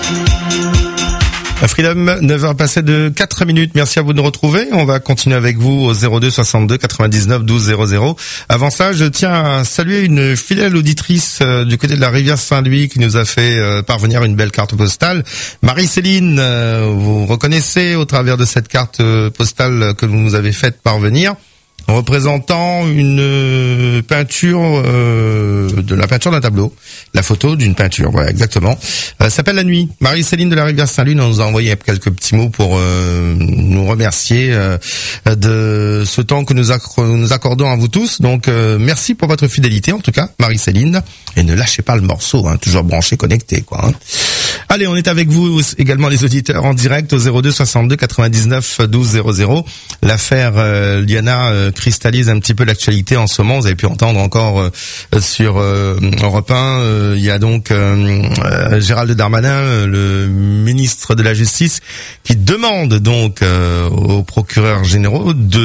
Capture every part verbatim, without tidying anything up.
Freedom, neuf heures passées de quatre minutes. Merci à vous de nous retrouver. On va continuer avec vous au zéro deux soixante-deux quatre-vingt-dix-neuf douze zéro zéro. Avant ça, je tiens à saluer une fidèle auditrice euh, du côté de la rivière Saint-Louis qui nous a fait euh, parvenir une belle carte postale. Marie-Céline, euh, vous reconnaissez au travers de cette carte euh, postale que vous nous avez faite parvenir, représentant une peinture, euh, de la peinture d'un tableau, la photo d'une peinture, voilà, exactement. Euh, s'appelle La Nuit. Marie-Céline de la rivière Saint-Louis nous a envoyé quelques petits mots pour euh, nous remercier euh, de ce temps que nous, acc- nous accordons à vous tous. Donc, euh, merci pour votre fidélité, en tout cas, Marie-Céline. Et ne lâchez pas le morceau, hein, toujours branché, connecté, quoi. Hein. Allez, on est avec vous également, les auditeurs, en direct au zéro deux soixante-deux quatre-vingt-dix-neuf douze zéro zéro. L'affaire euh, Liana euh, cristallise un petit peu l'actualité en ce moment. Vous avez pu entendre encore euh, sur euh, Europe un, euh, il y a donc euh, euh, Gérald Darmanin, euh, le ministre de la Justice, qui demande donc euh, aux procureurs généraux de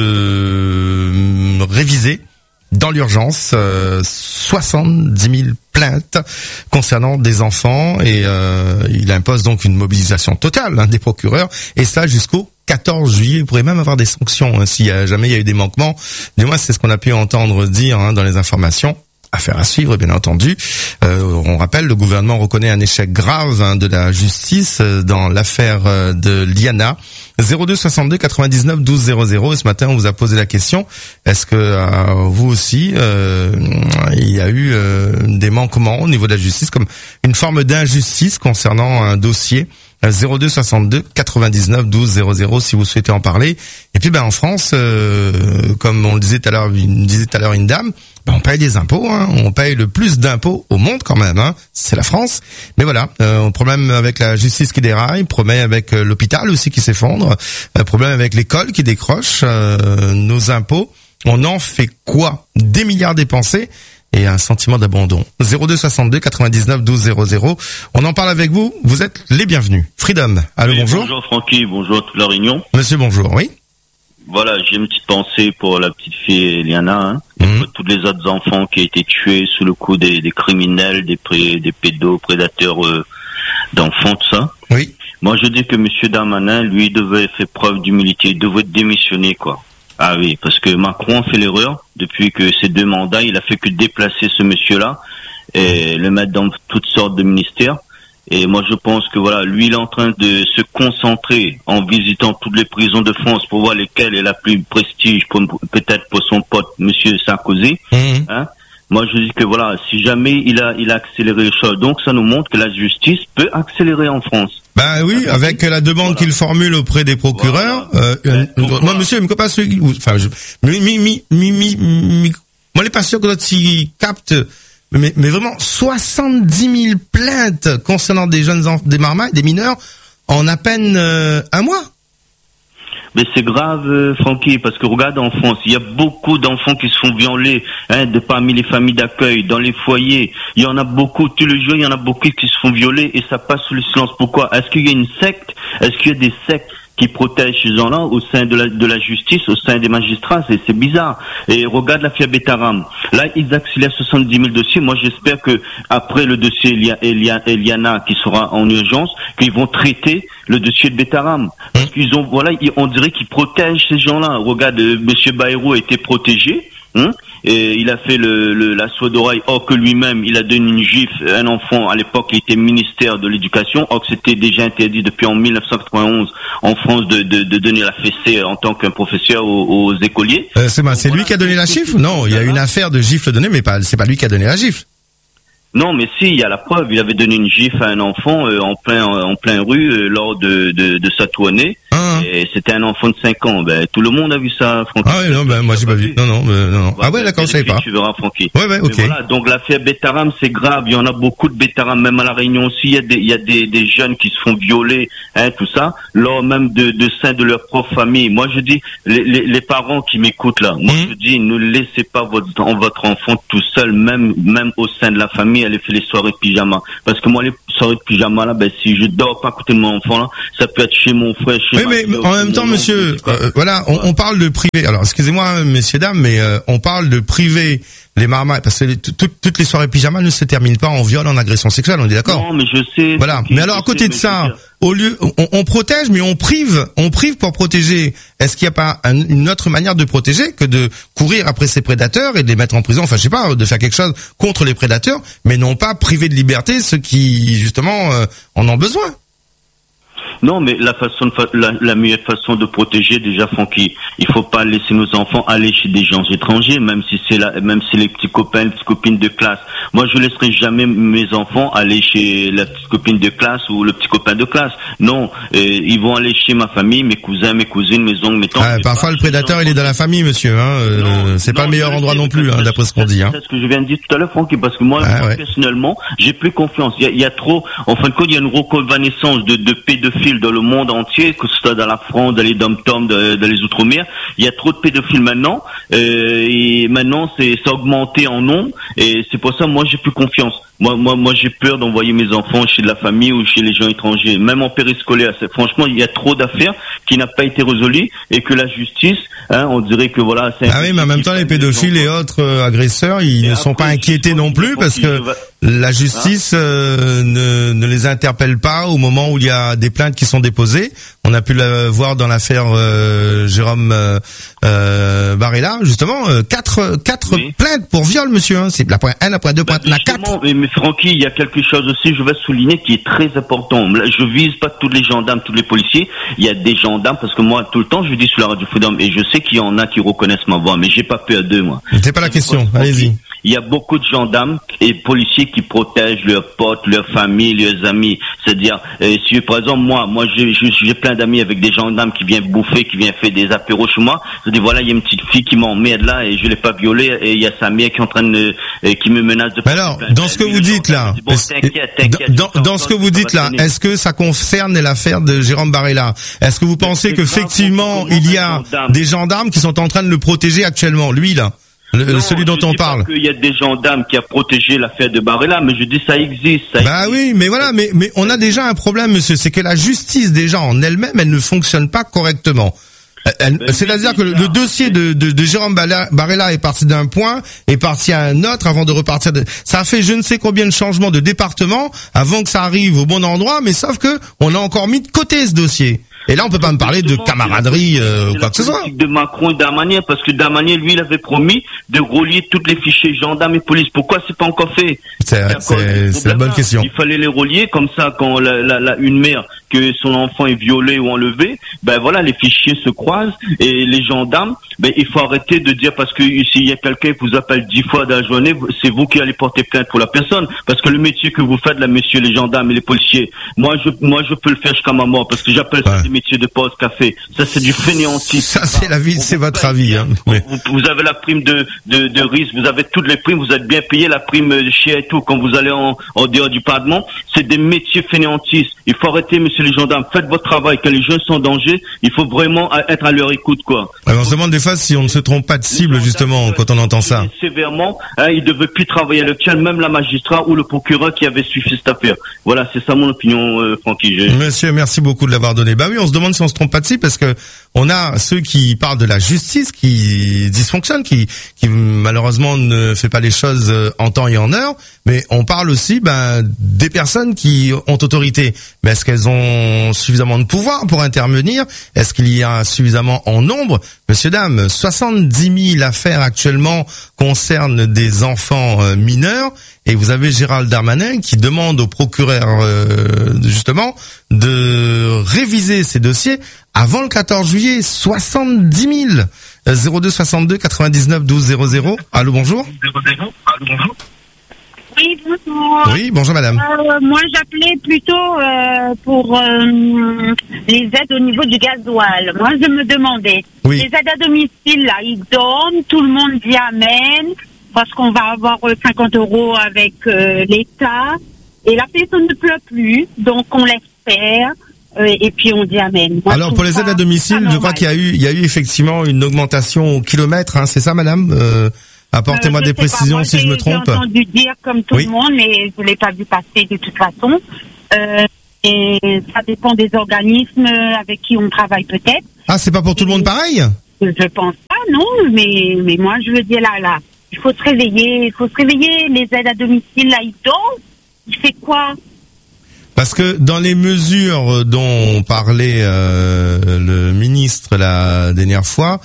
euh, réviser dans l'urgence euh, soixante-dix mille plaintes concernant des enfants, et euh, il impose donc une mobilisation totale hein, des procureurs, et ça jusqu'au quatorze juillet. Vous pourrez même avoir des sanctions hein, s'il y a jamais il y a eu des manquements. Du moins, c'est ce qu'on a pu entendre dire hein, dans les informations. Affaire à suivre, bien entendu. Euh, on rappelle, le gouvernement reconnaît un échec grave hein, de la justice euh, dans l'affaire euh, de Liana. zéro deux soixante-deux quatre-vingt-dix-neuf douze zéro zéro. Et ce matin, on vous a posé la question, est-ce que euh, vous aussi, euh, il y a eu euh, des manquements au niveau de la justice, comme une forme d'injustice concernant un dossier? Zéro deux soixante-deux quatre-vingt-dix-neuf douze zéro zéro si vous souhaitez en parler. Et puis ben en France, euh, comme on le disait tout à l'heure, disait tout à l'heure une dame, ben on paye des impôts, hein, on paye le plus d'impôts au monde quand même, hein, c'est la France. Mais voilà, euh, problème avec la justice qui déraille, problème avec euh, l'hôpital aussi qui s'effondre, euh, problème avec l'école qui décroche, euh, nos impôts, on en fait quoi? Des milliards dépensés et un sentiment d'abandon. zéro deux soixante-deux quatre-vingt-dix-neuf douze zéro zéro. On en parle avec vous. Vous êtes les bienvenus. Freedom. Allô, oui, bonjour. Bonjour Francky, bonjour à toute la réunion. Monsieur, bonjour, oui. Voilà, j'ai une petite pensée pour la petite fille Liana, hein, et Mmh. pour tous les autres enfants qui ont été tués sous le coup des, des criminels, des, pré, des pédos, prédateurs euh, d'enfants, tout ça. Oui. Moi, je dis que Monsieur Darmanin, lui, devait faire preuve d'humilité, il devait démissionner, quoi. Ah oui, parce que Macron fait l'erreur. Depuis que ces deux mandats, il a fait que déplacer ce monsieur-là et le mettre dans toutes sortes de ministères. Et moi, je pense que voilà, lui, il est en train de se concentrer en visitant toutes les prisons de France pour voir lesquelles est la plus prestige, pour, peut-être pour son pote, Monsieur Sarkozy. Mmh. Hein? Moi, je dis que voilà, si jamais il a, il a accéléré les choses, donc ça nous montre que la justice peut accélérer en France. Ben oui, avec la demande voilà. qu'il formule auprès des procureurs. Voilà. Euh, euh, moi, monsieur, il me pas celui, enfin, je, mi, mi, mi, mi, mi, mi, moi, je n'est pas sûr que l'autre s'y capte, mais, mais vraiment, soixante-dix mille plaintes concernant des jeunes enfants, des marmailles, des mineurs, en à peine euh, un mois. Mais c'est grave, euh, Francky, parce que regarde en France, il y a beaucoup d'enfants qui se font violer, hein, de parmi les familles d'accueil, dans les foyers. Il y en a beaucoup, tous les jours, il y en a beaucoup qui se font violer et ça passe sous le silence. Pourquoi? Est-ce qu'il y a une secte? Est-ce qu'il y a des sectes qui protègent ces gens-là au sein de la, de la justice, au sein des magistrats? C'est, c'est bizarre. Et regarde l'affaire Betaram. Là, ils accélèrent soixante-dix mille dossiers. Moi, j'espère que après le dossier Elia, Elia, Eliana qui sera en urgence, qu'ils vont traiter le dossier de Betaram. Parce qu'ils ont, voilà, ils, on dirait qu'ils protègent ces gens-là. Regarde, euh, Monsieur Bayrou a été protégé, hein, et il a fait le, le la soie d'oreille, or que lui-même, il a donné une gifle à un enfant. À l'époque, il était ministère de l'Éducation, or que c'était déjà interdit depuis en mille neuf cent quatre-vingt-onze en France de, de, de donner la fessée en tant qu'un professeur aux, aux écoliers. Euh, c'est ben, c'est voilà, lui qui a donné la gifle? Non, il y a une affaire de gifle donnée, mais pas, c'est pas lui qui a donné la gifle. Non, mais si, il y a la preuve. Il avait donné une gifle à un enfant euh, en plein en plein rue euh, lors de, de, de sa tournée. Ah, et c'était un enfant de cinq ans. Ben tout le monde a vu ça, Francky. Ah oui, non, ben moi j'ai pas vu. vu. Non, non, ben, non. non. Ah ouais, d'accord, je savais pas. Tu verras, Francky. Ouais, ouais, ok. Mais voilà, donc l'affaire Betaram, c'est grave. Il y en a beaucoup de Betaram, même à la Réunion aussi. Il y a des il y a des, des jeunes qui se font violer, hein, tout ça, lors même de de sein de leur propre famille. Moi, je dis les les, les parents qui m'écoutent là. Moi, mmh. je dis ne laissez pas votre votre enfant tout seul, même même au sein de la famille. Allez faire les soirées pyjama, parce que moi les soirées de pyjama là, ben si je dors pas à côté de mon enfant là, ça peut être chez mon frère, chez oui, mais en même temps, monsieur, euh, voilà, on, on parle de privé. Alors, excusez-moi, messieurs, dames, mais euh, on parle de privé les marmailles, parce que les, tout, toutes les soirées pyjama ne se terminent pas en viol, en agression sexuelle, on est d'accord? Non, mais je sais. Voilà. Mais alors, à côté sais, de ça, au lieu, on, on protège, mais on prive, on prive pour protéger. Est-ce qu'il n'y a pas un, une autre manière de protéger que de courir après ces prédateurs et de les mettre en prison? Enfin, je sais pas, de faire quelque chose contre les prédateurs, mais non pas priver de liberté ceux qui, justement, euh, en ont besoin. Non, mais la façon, de fa- la, la meilleure façon de protéger, déjà, Francky, il faut pas laisser nos enfants aller chez des gens étrangers, même si c'est la, même si les petits copains, les petites copines de classe. Moi, je laisserai jamais mes enfants aller chez la petite copine de classe ou le petit copain de classe. Non, euh, ils vont aller chez ma famille, mes cousins, mes cousines, mes oncles, mes tantes. Ah, parfois, le prédateur, il est dans la famille, monsieur. Hein. Euh, non, c'est non, pas le meilleur endroit non plus, hein, d'après ce qu'on dit. Hein. C'est ce que je viens de dire tout à l'heure, Francky, parce que moi, ah, moi ouais. personnellement, j'ai plus confiance. Il y a, il y a trop, en fin de compte, il y a une reconnaissance de, de pédophiles dans le monde entier, que ce soit dans la France, dans les dom-toms, dans, dans les outre-mer. Il y a trop de pédophiles maintenant, euh, et maintenant c'est, c'est augmenté en nombre, et c'est pour ça moi j'ai plus confiance. Moi, moi, moi, j'ai peur d'envoyer mes enfants chez de la famille ou chez les gens étrangers, même en périscolaire. C'est, franchement, il y a trop d'affaires qui n'ont pas été résolues et que la justice, hein, on dirait que voilà. C'est ah oui, mais en même temps, les pédophiles et autres euh, agresseurs, ils et ne après, sont pas inquiétés non plus parce que la justice euh, ne, ne les interpelle pas au moment où il y a des plaintes qui sont déposées. On a pu le voir dans l'affaire euh, Jérôme euh, euh, Barella, justement, euh, quatre quatre oui. plaintes pour viol, monsieur. Hein. C'est la point un, la point deux, point bah, la quatre. Mais, mais Francky, il y a quelque chose aussi, je vais souligner, qui est très important. Je vise pas tous les gendarmes, tous les policiers. Il y a des gendarmes, parce que moi, tout le temps, je dis sur la radio Freedom, et je sais qu'il y en a qui reconnaissent ma voix, mais j'ai pas peur d'eux, moi. C'est pas la question. Allez-y. Il y a beaucoup de gendarmes et policiers qui protègent leurs potes, leurs familles, leurs amis. C'est-à-dire, euh, si par exemple moi, moi j'ai, j'ai plein d'amis avec des gendarmes qui viennent bouffer, qui viennent faire des apéros chez moi. Je dis voilà, il y a une petite fille qui m'emmerde là et je l'ai pas violée et il y a sa mère qui est en train de, euh, qui me menace de. Mais alors, dans ce que vous dites là, bon, t'inquiète, t'inquiète, dans, dans, dans ce que vous dites là, est-ce que ça concerne l'affaire de Jérôme Barella? Est-ce que vous pensez qu'effectivement il y a des gendarmes qui sont en train de le protéger actuellement, lui là? Le, non, celui dont je on dis parle. Pas qu'il y a des gendarmes qui a protégé l'affaire de Barella, mais je dis ça existe. Ça bah existe. Oui, mais voilà, mais mais on a déjà un problème, monsieur, c'est que la justice déjà en elle-même, elle ne fonctionne pas correctement. Elle, ben, c'est-à-dire que le, le dossier de, de, de Jérôme Barella est parti d'un point, est parti à un autre avant de repartir. De... Ça a fait je ne sais combien de changements de département avant que ça arrive au bon endroit, mais sauf que on a encore mis de côté ce dossier. Et là, on peut pas me parler de camaraderie euh, ou quoi que ce soit. De Macron et d'Armanier, parce que d'Armanier, lui, il avait promis de relier tous les fichiers gendarmes et police. Pourquoi c'est pas encore fait? C'est, c'est, c'est la bonne question. Il fallait les relier comme ça, quand la, la, la, une mère que son enfant est violé ou enlevé, ben voilà, les fichiers se croisent et les gendarmes, ben il faut arrêter de dire parce que s'il y a quelqu'un qui vous appelle dix fois dans la journée, c'est vous qui allez porter plainte pour la personne, parce que le métier que vous faites là, messieurs les gendarmes et les policiers, moi je, moi je peux le faire jusqu'à ma mort parce que j'appelle ouais. ça des métiers de pause café. Ça c'est du fainéantisme. Ça c'est la vie, c'est votre avis. Hein. Vous, vous avez la prime de, de, de risque, vous avez toutes les primes, vous êtes bien payé, la prime de chien et tout quand vous allez en, en dehors du parlement. C'est des métiers fainéantistes. Il faut arrêter, messieurs les gendarmes. Faites votre travail. Quand les jeunes sont en danger, il faut vraiment être à leur écoute, quoi. Alors, on se demande des fois si on ne se trompe pas de cible, justement, quand on entend ça. Sévèrement, hein, il ne devait plus travailler à l'hôpital, même la magistrat ou le procureur qui avait suivi cette affaire. Voilà, c'est ça mon opinion, euh, Francky. J'ai... Monsieur, merci beaucoup de l'avoir donné. Bah oui, on se demande si on se trompe pas de cible parce que on a ceux qui parlent de la justice qui dysfonctionne, qui, qui malheureusement ne fait pas les choses en temps et en heure, mais on parle aussi ben, des personnes qui ont autorité. Mais est-ce qu'elles ont suffisamment de pouvoir pour intervenir? Est-ce qu'il y a suffisamment en nombre? Monsieur, dames, soixante-dix mille affaires actuellement concernent des enfants euh, mineurs. Et vous avez Gérald Darmanin qui demande au procureur euh, justement de réviser ces dossiers avant le quatorze juillet. soixante-dix mille. zéro deux soixante-deux quatre-vingt-dix-neuf douze zéro zéro. Allô, bonjour. Allô, bonjour. Oui, bonjour. Oui, bonjour madame. Euh, moi, j'appelais plutôt euh, pour euh, les aides au niveau du gasoil. Moi, je me demandais, oui. Les aides à domicile, là, ils dorment, tout le monde dit amen, parce qu'on va avoir cinquante euros avec euh, l'État, et la personne ne pleure plus, donc on laisse faire. Euh, et puis on dit amen. Moi, alors pour les aides à domicile, je crois qu'il y a eu, il y a eu effectivement une augmentation au kilomètre, hein, c'est ça, madame? euh, Apportez-moi euh, des précisions moi, si je me trompe. J'ai entendu dire comme tout oui. le monde, mais je l'ai pas vu passer de toute façon. Euh, Et ça dépend des organismes avec qui on travaille peut-être. Ah, c'est pas pour tout le monde pareil? Je pense pas, non, mais, mais moi je veux dire là, là, il faut se réveiller, il faut se réveiller, les aides à domicile, là, ils dorment, il fait quoi? Parce que dans les mesures dont parlait euh, le ministre la dernière fois,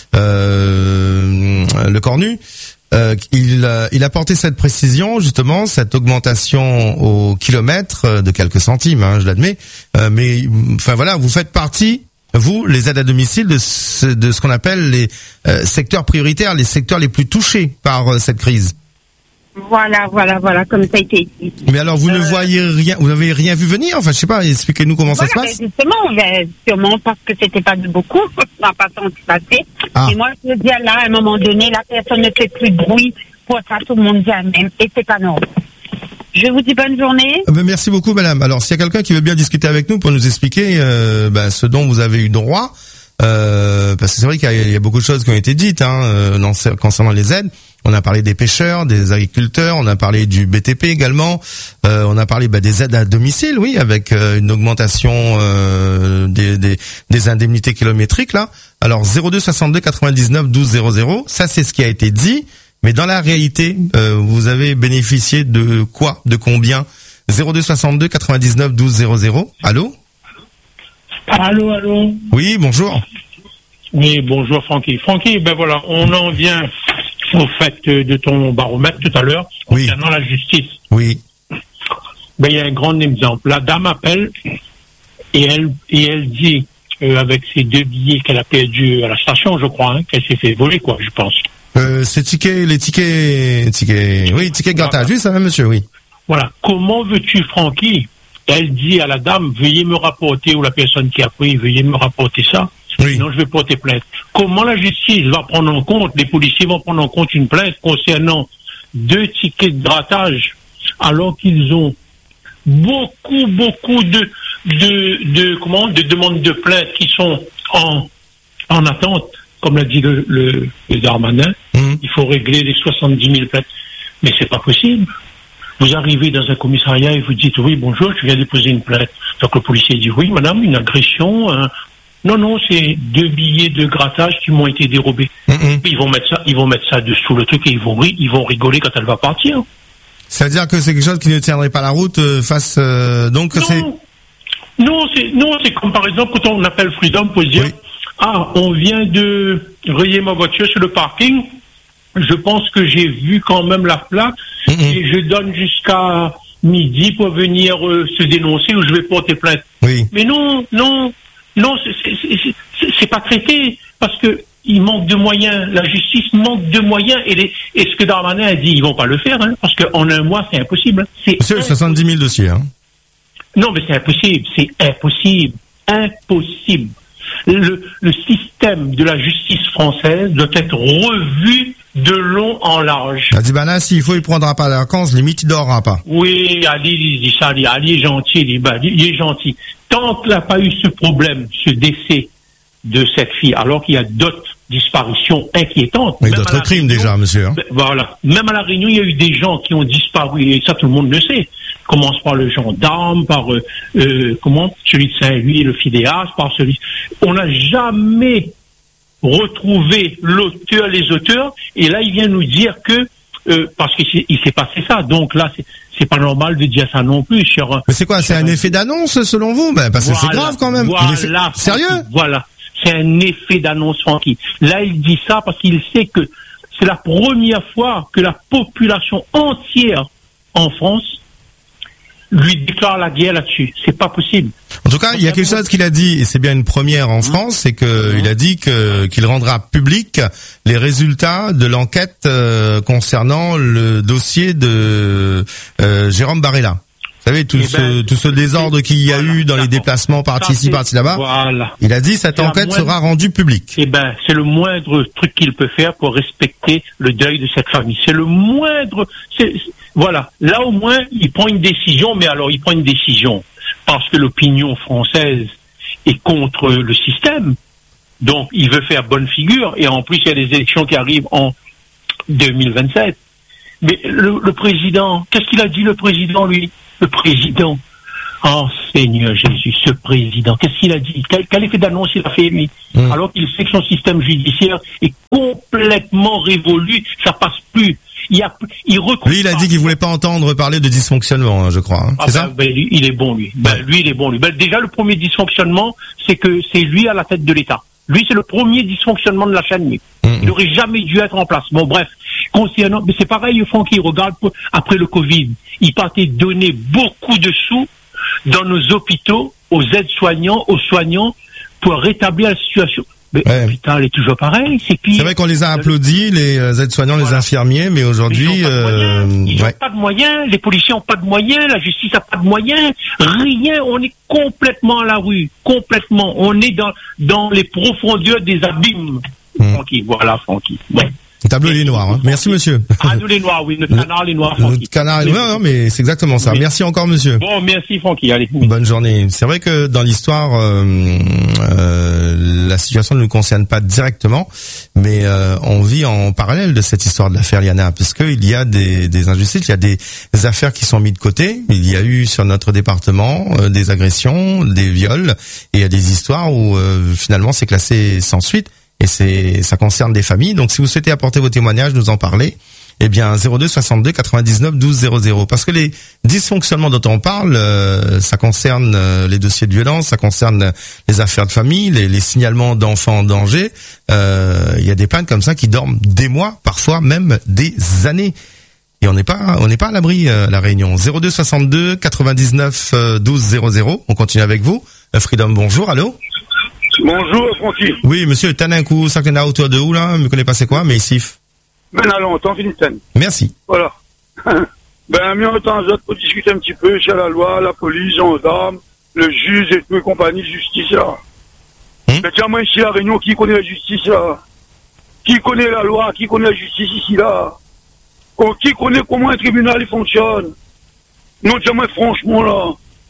euh, le Cornu, euh, il, il a porté cette précision, justement, cette augmentation au kilomètre de quelques centimes, hein, je l'admets, euh, mais enfin voilà, vous faites partie, vous, les aides à domicile, de ce, de ce qu'on appelle les euh, secteurs prioritaires, les secteurs les plus touchés par euh, cette crise. Voilà, voilà, voilà, comme ça a été dit. Mais alors, vous euh... ne voyez rien, vous n'avez rien vu venir? Enfin, je sais pas, expliquez-nous comment voilà, ça se passe. Justement, ben, sûrement parce que c'était pas de beaucoup, on n'a pas senti passer. Ah. Et moi, je veux dire, là, à un moment donné, la personne ne fait plus de bruit, pour ça, tout le monde dit la même, et c'est pas normal. Je vous dis bonne journée. Ben, merci beaucoup, madame. Alors, s'il y a quelqu'un qui veut bien discuter avec nous pour nous expliquer euh, ben, ce dont vous avez eu droit, euh, parce que c'est vrai qu'il y a, il y a beaucoup de choses qui ont été dites hein, euh, dans, concernant les aides. On a parlé des pêcheurs, des agriculteurs, on a parlé du B T P également, euh, on a parlé bah, des aides à domicile, oui, avec euh, une augmentation euh, des, des, des indemnités kilométriques là. Alors zéro deux soixante-deux quatre-vingt-dix-neuf douze zéro zéro, ça c'est ce qui a été dit, mais dans la réalité, euh, vous avez bénéficié de quoi, de combien? zéro deux soixante-deux quatre-vingt-dix-neuf douze zéro zéro. Allô? Allô, allô. Oui, bonjour. Oui, bonjour Francky. Francky, ben voilà, on en vient au fait de ton baromètre tout à l'heure, oui. Concernant la justice. Oui. Ben, il y a un grand exemple. La dame appelle et elle, et elle dit, euh, avec ses deux billets qu'elle a perdus à la station, je crois, hein, qu'elle s'est fait voler, quoi, je pense. Euh, ces tickets, les tickets, tickets, oui, tickets grattage, oui, ça va, monsieur, oui. Voilà. Comment veux-tu, Francky? Elle dit à la dame, veuillez me rapporter, ou la personne qui a pris, veuillez me rapporter ça. Oui. Sinon, je vais porter plainte. Comment la justice va prendre en compte, les policiers vont prendre en compte une plainte concernant deux tickets de grattage, alors qu'ils ont beaucoup, beaucoup de, de, de, comment, de demandes de plainte qui sont en, en attente, comme l'a dit le, le, le Darmanin. Mmh. Il faut régler les soixante-dix mille plaintes. Mais c'est pas possible. Vous arrivez dans un commissariat et vous dites, oui, bonjour, je viens déposer une plainte. Donc le policier dit, oui, madame, une agression, un... Non, non, c'est deux billets de grattage qui m'ont été dérobés. Mm-hmm. Ils vont mettre ça, ils vont mettre ça dessous le truc et ils vont rire, ils vont rigoler quand elle va partir. C'est-à-dire que c'est quelque chose qui ne tiendrait pas la route euh, face, euh, donc non, c'est. Non, c'est non, c'est comme par exemple quand on appelle Freedom pour dire, oui. ah, on vient de rayer ma voiture sur le parking. Je pense que j'ai vu quand même la plaque mm-hmm. et je donne jusqu'à midi pour venir euh, se dénoncer ou je vais porter plainte. Oui. Mais non, non. Non, c'est, c'est, c'est, c'est pas traité parce que il manque de moyens. La justice manque de moyens et, les, et ce que Darmanin a dit, ils vont pas le faire hein, parce qu'en un mois, c'est impossible. C'est Monsieur, soixante-dix mille dossiers. Hein. Non, mais c'est impossible. C'est impossible. Impossible. Le, le système de la justice française doit être revu de long en large. Adibana, s'il faut, il prendra pas de vacances, limite, il dorra pas. Oui, Ali, il dit ça, Ali, Ali est gentil, il, bah, il est gentil. Tant qu'il n'a pas eu ce problème, ce décès de cette fille, alors qu'il y a d'autres disparitions inquiétantes. Mais d'autres crimes Réunion, déjà, monsieur. Hein. Voilà. Même à La Réunion, il y a eu des gens qui ont disparu, et ça tout le monde le sait. Commence par le gendarme, par euh, euh, comment celui de Saint-Louis, le Fidéas, par celui... On n'a jamais retrouvé l'auteur, les auteurs, et là, il vient nous dire que Euh, parce qu'il s'est, il s'est passé ça, donc là c'est, c'est pas normal de dire ça non plus. Sur, mais c'est quoi, c'est un effet d'annonce selon vous? Ben parce voilà, que c'est grave quand même. Voilà, effet... Francky, sérieux? Voilà, c'est un effet d'annonce, Francky. Là il dit ça parce qu'il sait que c'est la première fois que la population entière en France lui déclare la guerre là-dessus. C'est pas possible. En tout cas, il y a quelque chose qu'il a dit, et c'est bien une première en France, c'est que il a dit que qu'il rendra public les résultats de l'enquête euh, concernant le dossier de euh, Jérôme Barella. Vous savez, tout, eh ce, ben, tout ce désordre qu'il y a voilà, eu dans les déplacements par ici, par là-bas. Voilà. Il a dit cette c'est enquête moindre, sera rendue publique. Eh ben, c'est le moindre truc qu'il peut faire pour respecter le deuil de cette famille. C'est le moindre. C'est, c'est, voilà. Là, au moins, il prend une décision, mais alors, il prend une décision parce que l'opinion française est contre le système. Donc, il veut faire bonne figure. Et en plus, il y a des élections qui arrivent en deux mille vingt-sept. Mais le, le président, qu'est-ce qu'il a dit, le président, lui? Le président Oh Seigneur Jésus, ce président, qu'est-ce qu'il a dit? Quel, quel effet d'annonce il a fait, lui? Mmh. Alors qu'il sait que son système judiciaire est complètement révolu, ça passe plus. Il, a, il lui, il a dit qu'il voulait pas entendre parler de dysfonctionnement, je crois. Hein. Ah c'est ben, ça ben, lui, il est bon, lui. Ben, lui, il est bon, lui. Ben, déjà, le premier dysfonctionnement, c'est que c'est lui à la tête de l'État. Lui, c'est le premier dysfonctionnement de la chaîne. Mmh. Il n'aurait jamais dû être en place. Bon, bref. Concernant, mais c'est pareil, au fond, qui regarde après le Covid. Il partait donner beaucoup de sous dans nos hôpitaux, aux aides-soignants, aux soignants, pour rétablir la situation. Mais ouais. L'hôpital est toujours pareil, c'est pire. C'est vrai qu'on les a applaudis, les aides-soignants, voilà. Les infirmiers, mais aujourd'hui... Ils n'ont euh, ouais. ouais. pas de moyens, les policiers n'ont pas de moyens, la justice n'a pas de moyens, rien, on est complètement à la rue, complètement. On est dans, dans les profondeurs des abîmes. Mmh. Francky, voilà, Francky. Ouais. Le tableau il est noir. Hein. Merci monsieur. Ah nous les noirs, oui, notre canard les noirs, Francky. Notre canard est noir, non, mais c'est exactement ça. Oui. Merci encore monsieur. Bon, merci Francky, allez. Bonne journée. C'est vrai que dans l'histoire, euh, euh, la situation ne nous concerne pas directement, mais euh, on vit en parallèle de cette histoire de l'affaire Liana, parce que il y a des, des injustices, il y a des affaires qui sont mises de côté. Il y a eu sur notre département euh, des agressions, des viols, et il y a des histoires où euh, finalement c'est classé sans suite. Et c'est, ça concerne des familles. Donc, si vous souhaitez apporter vos témoignages, nous en parler, eh bien, zéro deux soixante-deux quatre-vingt-dix-neuf douze zéro zéro. Parce que les dysfonctionnements dont on parle, euh, ça concerne euh, les dossiers de violence, ça concerne les affaires de famille, les, les signalements d'enfants en danger. Euh, il y a des plaintes comme ça qui dorment des mois, parfois même des années. Et on n'est pas, on n'est pas à l'abri, euh, la Réunion. zéro deux soixante-deux quatre-vingt-dix-neuf douze zéro zéro. On continue avec vous. Euh, Freedom, bonjour, allô? Bonjour, Francky. Oui, monsieur, t'as un coup, ça qu'on a autour de où, là? Je me connais pas c'est quoi, mais ici. Ben, à longtemps, Finistène. Merci. Voilà. Ben, mieux en temps, pour discuter un petit peu sur la loi, la police, gendarme, le juge et tout, et compagnie, justice, là. Hum? Mais tiens, moi, ici, la Réunion, qui connaît la justice, là? Qui connaît la loi? Qui connaît la justice ici, là? Oh, qui connaît comment un tribunal, il fonctionne? Non, tiens, moi, franchement, là.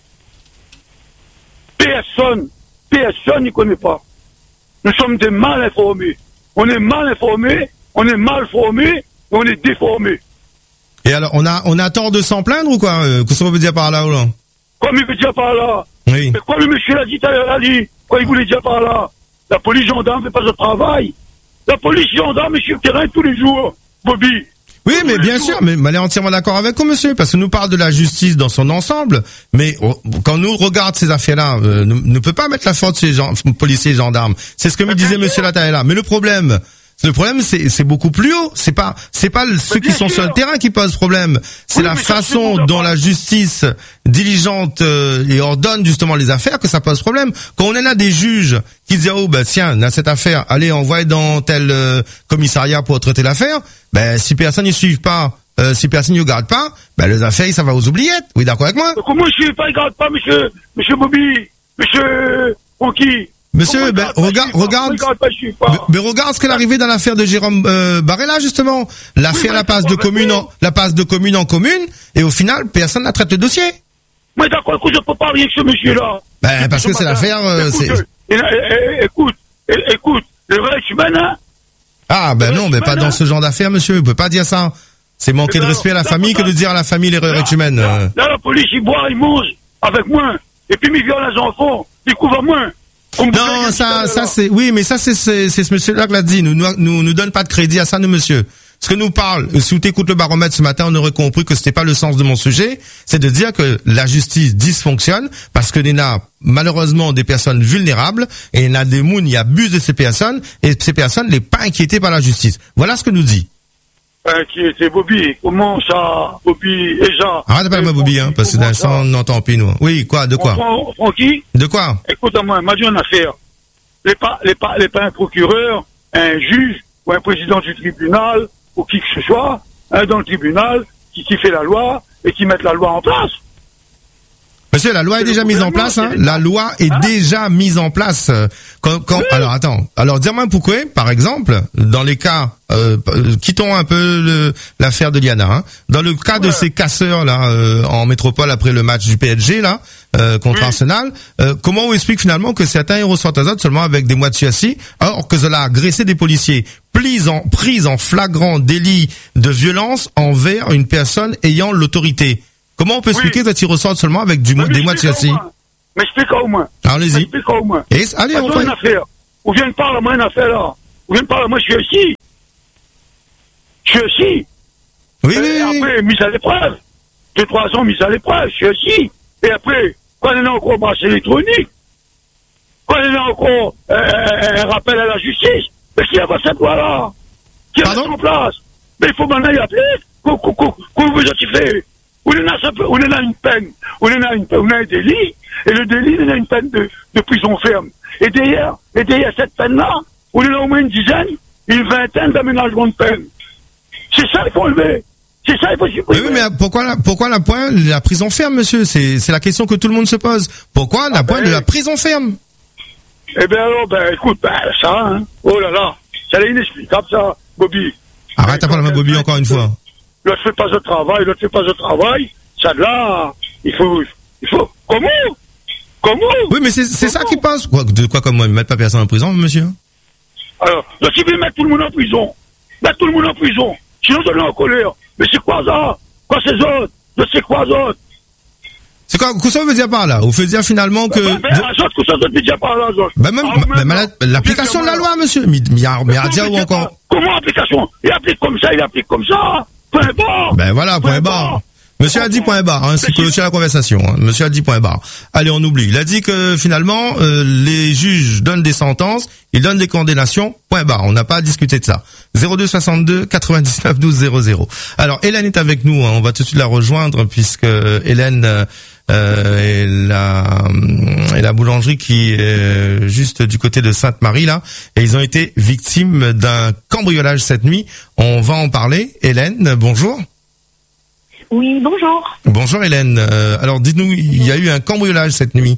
Personne. Personne n'y connaît pas. Nous sommes des mal informés. On est mal informés, on est mal formés, et on est déformés. Et alors, on a, on a tort de s'en plaindre ou quoi? euh, Qu'est-ce qu'on veut dire par là ou là? Comme il veut dire par là. Oui. Mais quoi le monsieur l'a dit tout à l'heure, dit? Quoi il voulait dire par là? La police gendarme fait pas son travail. La police gendarme est sur le terrain tous les jours, Bobby. Oui, mais bien sûr, mais elle est entièrement d'accord avec vous, monsieur, parce que nous parle de la justice dans son ensemble, mais oh, quand nous regarde ces affaires-là, euh, ne, ne peut pas mettre la faute sur les gens, policiers et gendarmes. C'est ce que me disait monsieur Lataella. Mais le problème, le problème, c'est, c'est beaucoup plus haut. C'est pas, c'est pas ceux qui sont sur le terrain qui posent problème. C'est oui, la façon dont la justice diligente euh, et ordonne justement les affaires que ça pose problème. Quand on en a des juges qui disent oh ben tiens, on a cette affaire, allez envoyez dans tel euh, commissariat pour traiter l'affaire. Ben si personne n'y suit pas, euh, si personne n'y regarde pas, ben les affaires ça va aux oubliettes. Oui d'accord avec moi. Comment je suis pas regarde pas monsieur, monsieur Bobby, monsieur Francky. Monsieur, ben, regarde, regarde, mais, mais regarde ce qu'est arrivé dans l'affaire de Jérôme euh, Barella justement. L'affaire oui, la passe de commune, en, la passe de commune en commune, et au final, personne n'a traité le dossier. Mais d'accord, écoute, je peux pas avec ce monsieur-là. Ben parce que c'est l'affaire. Euh, écoute, c'est... Euh, écoute, écoute, le vrai humain, hein. Ah ben non, mais pas dans ce genre d'affaires, monsieur. Vous pouvez pas dire ça. C'est manquer de respect à la famille que de dire à la famille l'erreur est humaine. Là, là, la police, il boit, il mange avec moi, et puis il viole les enfants, il couvre moins. Non, ça, ça c'est, oui, mais ça c'est, c'est, c'est ce monsieur-là qui l'a dit. Nous, nous, nous, nous donne pas de crédit à ça, nous, monsieur. Ce que nous parle, si vous écoutez le baromètre ce matin, on aurait compris que c'était pas le sens de mon sujet, c'est de dire que la justice dysfonctionne parce que il y a malheureusement des personnes vulnérables et il y a des mouns qui abusent de ces personnes et ces personnes n'est pas inquiétées par la justice. Voilà ce que nous dit. Inquiété, Bobby. Comment ça, Bobby et Jean? Arrête de parler de Bobby, hein, parce que d'un sang, on n'entend plus, nous. Oui, quoi, de quoi? Francky? De quoi? Écoute-moi, m'a dit une affaire. Les pas, les pas, les pas un procureur, un juge, ou un président du tribunal, ou qui que ce soit, hein, dans le tribunal, qui, qui fait la loi, et qui met la loi en place. Monsieur, la loi est, est déjà mise en place, hein. La loi est hein? déjà mise en place. Quand, quand, oui. Alors, attends. Alors, dis-moi pourquoi, par exemple, dans les cas, euh, quittons un peu le, l'affaire de Liana, hein. Dans le cas ouais. de ces casseurs, là, euh, en métropole après le match du P S G, là, euh, contre oui. Arsenal, euh, comment on explique finalement que certains ressortent à seulement avec des mois de sursis, alors que cela a agressé des policiers, pris en, pris en flagrant délit de violence envers une personne ayant l'autorité? Comment on peut Oui. expliquer quand ils ressortent seulement avec du mo- Mais des mois de m'explique châssis? au moins. M'explique au moins. Allez-y. M'explique au moins. Et, allez, on Attends, une va. affaire. Ou vient de parler, moi, une affaire, là. Ou vient de parler, moi, je suis ici. Je suis ici. Oui, Et oui, oui. après, mise à l'épreuve. Deux, trois ans, mise à l'épreuve, je suis ici. Et après, quand on est encore bracelet électronique, quand on est encore euh, un rappel à la justice, mais qui a pas cette loi-là? Qui a Pardon mis en place? Mais il faut maintenant y appeler. Qu'on qu'on- qu'on- qu'on vous a fait. On est là, ça peut- on est là une peine. On est là une peine. On a un délit. Et le délit, on a une peine de, de prison ferme. Et derrière, et derrière cette peine-là, on est là au moins une dizaine, une vingtaine d'aménagements de peine. C'est ça qu'il faut enlever. C'est ça qu'il faut Oui, supprimer. oui, mais pourquoi la, pourquoi la point, la prison ferme, monsieur? C'est, c'est la question que tout le monde se pose. Pourquoi la Ah, point ben, de la prison ferme? Eh bien alors, ben écoute, ben ça, hein. Oh là là, ça est inexplicable ça, Bobby. Arrête à parler à ma Bobby encore une fois. L'autre fait pas ce travail, l'autre fait pas ce travail, ça de là, il faut, il faut, comment? Comment? Oui, mais c'est, c'est ça qui passe. Quoi, de quoi comme moi, mettre pas personne en prison, monsieur? Alors, là, si vous mettre tout le monde en prison, mettre tout le monde en prison, sinon on est en colère. Mais c'est quoi ça? Quoi ces autres? Mais c'est quoi autres? C'est quoi, qu'est-ce que ça veut dire par là? Vous faites dire finalement que... Ben, ben, de- à autres, que ça veut dire par là, autres. Ben même, Ah, ben, même, la- non. l'application de la Bien, loi, monsieur. Mais, mais, mais, mais à dire ou Comment, encore? Comment application? Il applique comme ça, il applique comme ça. Point barre. Ben voilà, point barre. Monsieur a dit point barre, hein, c'est clôture la conversation. Hein. Monsieur a dit point barre. Allez, on oublie. Il a dit que finalement, euh, les juges donnent des sentences, ils donnent des condamnations, point barre. On n'a pas à discuter de ça. zéro deux soixante-deux quatre-vingt-dix-neuf douze zéro zéro. Alors, Hélène est avec nous. Hein. On va tout de suite la rejoindre puisque euh, Hélène euh, euh, est, la, est la boulangerie qui est euh, juste du côté de Sainte-Marie là, et ils ont été victimes d'un cambriolage cette nuit. On va en parler. Hélène, bonjour. Oui, bonjour. Bonjour Hélène. Euh, alors dites-nous, il y a eu un cambriolage cette nuit.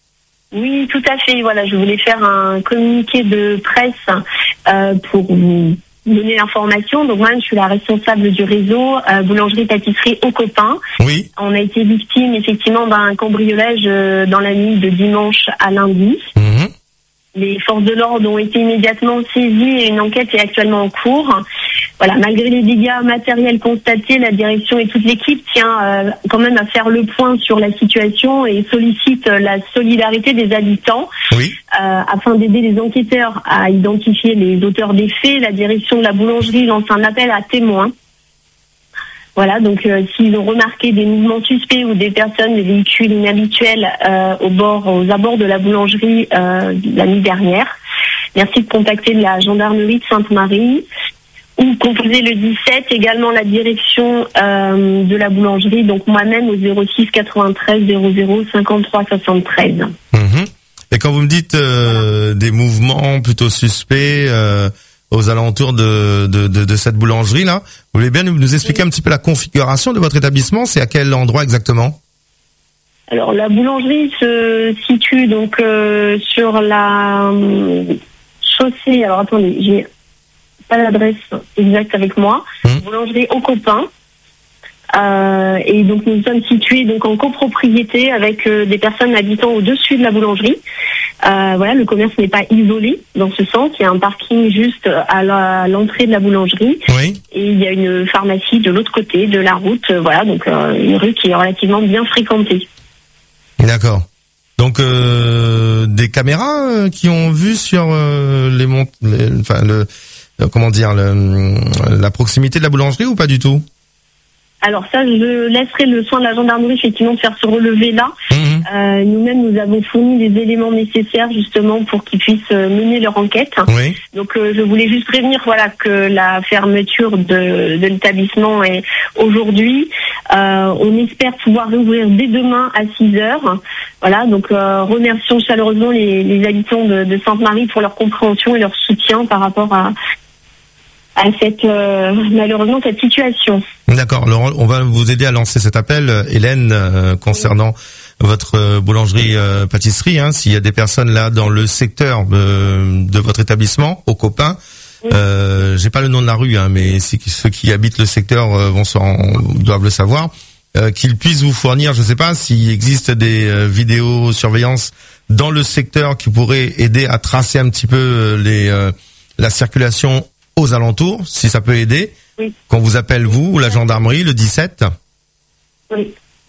Oui, tout à fait. Voilà, je voulais faire un communiqué de presse euh, pour vous donner l'information. Donc moi, je suis la responsable du réseau euh, boulangerie-pâtisserie Aux Copains. Oui. On a été victime effectivement d'un cambriolage euh, dans la nuit de dimanche à lundi. Mhm. Les forces de l'ordre ont été immédiatement saisies et une enquête est actuellement en cours. Voilà, malgré les dégâts matériels constatés, la direction et toute l'équipe tient euh, quand même à faire le point sur la situation et sollicite euh, la solidarité des habitants. Oui. Euh, afin d'aider les enquêteurs à identifier les auteurs des faits. La direction de la boulangerie lance un appel à témoins. Voilà, donc euh, s'ils ont remarqué des mouvements suspects ou des personnes, des véhicules inhabituels euh, au bord, aux abords de la boulangerie euh, la nuit dernière, merci de contacter la gendarmerie de Sainte-Marie ou composer le dix-sept, également la direction euh, de la boulangerie, donc moi-même au zéro six quatre-vingt-treize zéro zéro cinquante-trois soixante-treize. Mhm. Et quand vous me dites euh, des mouvements plutôt suspects euh, aux alentours de, de, de, de cette boulangerie là, vous voulez bien nous, nous expliquer un petit peu la configuration de votre établissement? C'est à quel endroit exactement? Alors la boulangerie se situe donc euh, sur la euh, chaussée. Alors attendez, j'ai pas l'adresse exacte avec moi. Mmh. Boulangerie Aux Copains. Euh, et donc nous sommes situés donc en copropriété avec euh, des personnes habitant au-dessus de la boulangerie. Euh, voilà, le commerce n'est pas isolé dans ce sens. Il y a un parking juste à la- à l'entrée de la boulangerie. Oui. Et il y a une pharmacie de l'autre côté de la route. Euh, voilà, donc euh, une rue qui est relativement bien fréquentée. D'accord. Donc euh, des caméras euh, qui ont vu sur euh, les mont les, enfin le euh, comment dire le, la proximité de la boulangerie ou pas du tout? Alors ça, je laisserai le soin de la gendarmerie effectivement de faire ce relevé là. Mmh. Euh, nous-mêmes, nous avons fourni des éléments nécessaires justement pour qu'ils puissent euh, mener leur enquête. Oui. Donc euh, je voulais juste prévenir voilà que la fermeture de, de l'établissement est aujourd'hui. Euh, on espère pouvoir rouvrir dès demain à six heures. Voilà, donc euh, remercions chaleureusement les, les habitants de, de Sainte-Marie pour leur compréhension et leur soutien par rapport à à cette euh, malheureusement cette situation. D'accord. Alors, on va vous aider à lancer cet appel, Hélène, euh, concernant votre euh, boulangerie euh, pâtisserie. Hein, s'il y a des personnes là dans le secteur de, de votre établissement, Aux Copains, Oui. euh, j'ai pas le nom de la rue, hein, mais c'est que ceux qui habitent le secteur euh, vont s'en, doivent le savoir, euh, qu'ils puissent vous fournir, je sais pas, s'il existe des euh, vidéos surveillance dans le secteur qui pourraient aider à tracer un petit peu euh, les euh, la circulation aux alentours, si ça peut aider. Oui. Qu'on vous appelle vous ou la gendarmerie le dix-sept. Oui.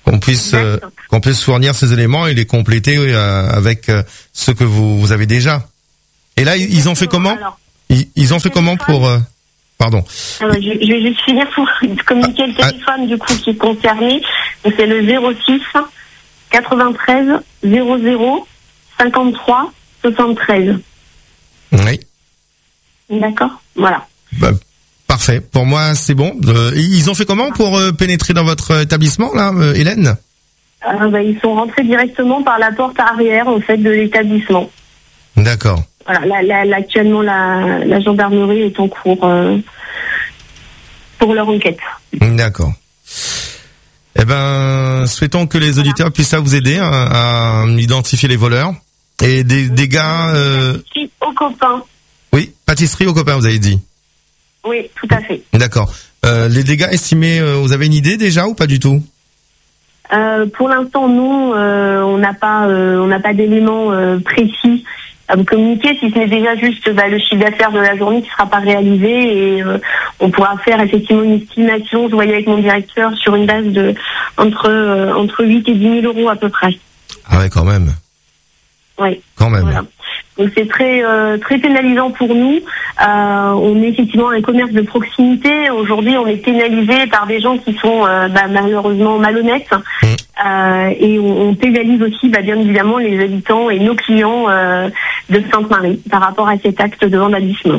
qu'on puisse euh, qu'on puisse fournir ces éléments et les compléter euh, avec euh, ce que vous, vous avez déjà. Et là, ils ont fait comment? Alors, ils, ils ont fait comment pour euh, pardon. Alors, je, je vais juste finir pour communiquer le téléphone ah. du coup qui est concerné. Donc, c'est le zéro six quatre-vingt-treize zéro zéro cinquante-trois soixante-treize. Oui. D'accord. Voilà. Bah, parfait. Pour moi, c'est bon. Euh, ils ont fait comment pour euh, pénétrer dans votre établissement, là, euh, Hélène? euh, bah, Ils sont rentrés directement par la porte arrière, en fait, de l'établissement. D'accord. Voilà. Là, là, là, actuellement, la, la gendarmerie est en cours euh, pour leur enquête. D'accord. Eh ben, souhaitons que les auditeurs puissent vous aider à, à identifier les voleurs et des dégâts. Euh... Pâtisserie aux copains. Oui, pâtisserie aux copains, vous avez dit. Oui, tout à fait. D'accord. Euh, les dégâts estimés, euh, vous avez une idée déjà ou pas du tout? euh, Pour l'instant, non. Euh, on n'a pas, euh, on n'a pas d'éléments euh, précis à vous communiquer, si ce n'est déjà juste bah, le chiffre d'affaires de la journée qui ne sera pas réalisé et euh, on pourra faire effectivement une estimation, je voyais avec mon directeur, sur une base de entre euh, entre huit et dix mille euros à peu près. Ah ouais, quand même. Oui. Quand même. Voilà. Donc c'est très euh, très pénalisant pour nous. Euh, on est effectivement un commerce de proximité. Aujourd'hui, on est pénalisé par des gens qui sont euh, bah, malheureusement malhonnêtes. Mmh. Euh, et on, on pénalise aussi, bah, bien évidemment, les habitants et nos clients euh, de Sainte-Marie par rapport à cet acte de vandalisme.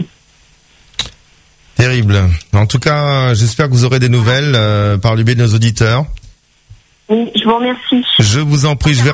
Terrible. En tout cas, j'espère que vous aurez des nouvelles euh, par le biais de nos auditeurs. Oui, je vous remercie. Je vous en prie, je vais...